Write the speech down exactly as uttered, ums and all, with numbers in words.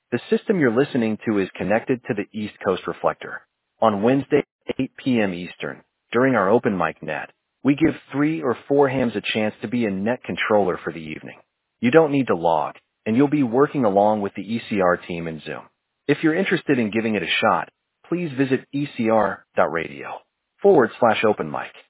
The system you're listening to is connected to the East Coast Reflector. On Wednesday, eight p.m. Eastern, during our open mic net, we give three or four hams a chance to be a net controller for the evening. You don't need to log, and you'll be working along with the E C R team in Zoom. If you're interested in giving it a shot, please visit ecr.radio forward slash open mic.